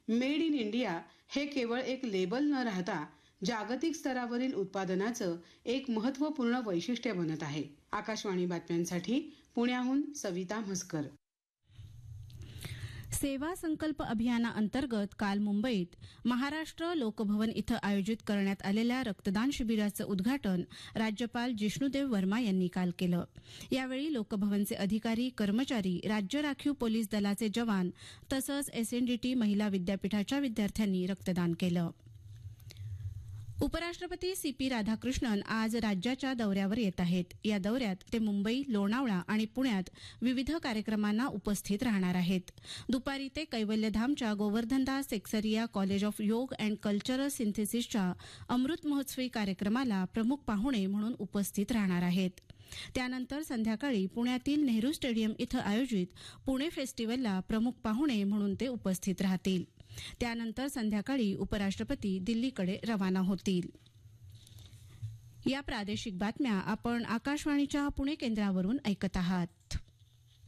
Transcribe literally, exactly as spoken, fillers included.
Made in India हे केवळ एक लेबल न राहता जागतिक स्तरावरील उत्पादनाचं एक महत्त्वपूर्ण वैशिष्ट्य बनत आहे. आकाशवाणी बातम्यांसाठी पुण्याहून सविता म्हसकर. सेवा संकल्प अभियानाअंतर्गत काल मुंबईत महाराष्ट्र लोकभवन इथं आयोजित करण्यात आलेल्या रक्तदान शिबिराचं उद्घाटन राज्यपाल जिष्णुदेव वर्मा यांनी काल केलं. यावेळी लोकभवनचे अधिकारी, कर्मचारी, राज्य राखीव पोलीस दलाचे जवान तसंच एसएनडीटी महिला विद्यापीठाच्या विद्यार्थ्यांनी रक्तदान केलं. उपराष्ट्रपती सी पी राधाकृष्णन आज राज्याच्या दौऱ्यावर येत आहेत. या दौऱ्यात ते मुंबई, लोणावळा आणि पुण्यात विविध कार्यक्रमांना उपस्थित राहणार आहेत. दुपारी ते कैवल्यधामच्या गोवर्धनदास सेक्सरिया कॉलेज ऑफ योग अँड कल्चरल सिंथेसिसच्या अमृत महोत्सवी कार्यक्रमाला प्रमुख पाहुणे म्हणून उपस्थित राहणार आहेत. त्यानंतर संध्याकाळी पुण्यातील नेहरू स्टेडियम इथं आयोजित पुणे फेस्टिव्हलला प्रमुख पाहुणे म्हणून ते उपस्थित राहतील. त्यानंतर संध्याकाळी उपराष्ट्रपती दिल्लीकडे रवाना होतील. या प्रादेशिक बातम्या आपण आकाशवाणीच्या पुणे केंद्रावरून ऐकत आहात.